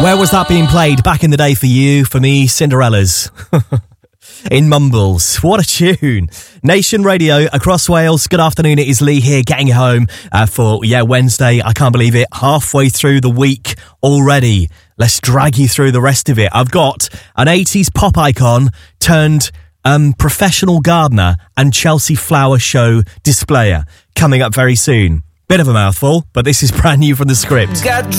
Where was that being played back in the day for you, for me, Cinderella's? In Mumbles. What a tune. Nation Radio across Wales. Good afternoon, it is Lee here getting you home for Wednesday. I can't believe it. Halfway through the week already. Let's drag you through the rest of it. I've got an 80s pop icon turned professional gardener and Chelsea Flower Show displayer coming up very soon. Bit of a mouthful, but this is brand new from the script. Got